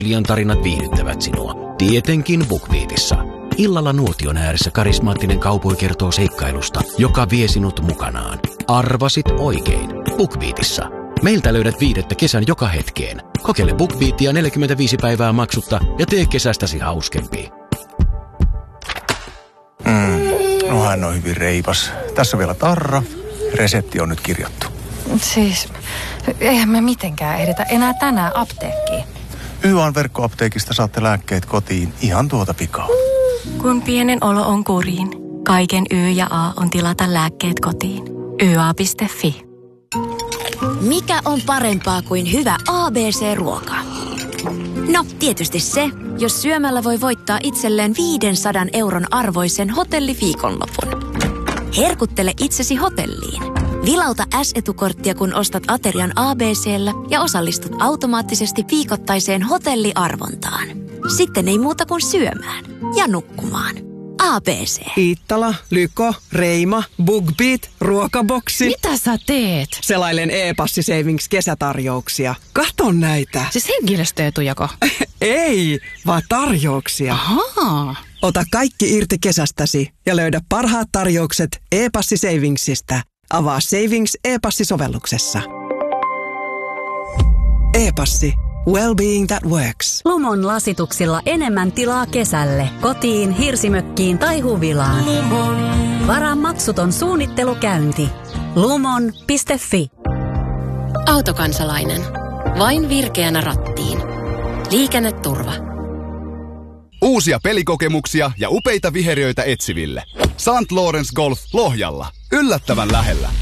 Lian tarinat viihdyttävät sinua. Tietenkin BookBeatissa. Illalla nuotion ääressä karismaattinen kaupoi kertoo seikkailusta, joka vie sinut mukanaan. Arvasit oikein. BookBeatissa. Meiltä löydät viihdettä kesän joka hetkeen. Kokeile BookBeatia 45 päivää maksutta ja tee kesästäsi hauskempi. No hän on hyvin reipas. Tässä vielä tarra. Resepti on nyt kirjattu. Siis, eihän me mitenkään ehditä enää tänään apteekkiin. YA:n verkkoapteekista saatte lääkkeet kotiin ihan tuota pikaa. Kun pienen olo on kuriin, kaiken Y ja A on tilata lääkkeet kotiin. YA.fi. Mikä on parempaa kuin hyvä ABC-ruoka? No, tietysti se, jos syömällä voi voittaa itselleen 500 € arvoisen hotelliviikonlopun. Herkuttele itsesi hotelliin. Vilauta S-etukorttia, kun ostat aterian ABC:llä ja osallistut automaattisesti viikoittaiseen hotelliarvontaan. Sitten ei muuta kuin syömään ja nukkumaan. ABC. Iittala, Lyko, Reima, BookBeat, ruokaboksi. Mitä sä teet? Selailen e-passi Savings kesätarjouksia. Katon näitä. Siis henkilöstöetujako? Ei, vaan tarjouksia. Ahaa. Ota kaikki irti kesästäsi ja löydä parhaat tarjoukset e-passi Savingsista. Avaa Savings e-passi-sovelluksessa. E-passi. Wellbeing that works. Lumon lasituksilla enemmän tilaa kesälle. Kotiin, hirsimökkiin tai huvilaan. Varaa maksuton suunnittelukäynti. Lumon.fi. Autokansalainen. Vain virkeänä rattiin. Liikenneturva. Uusia pelikokemuksia ja upeita viheriöitä etsiville. St. Lawrence Golf Lohjalla. Yllättävän lähellä.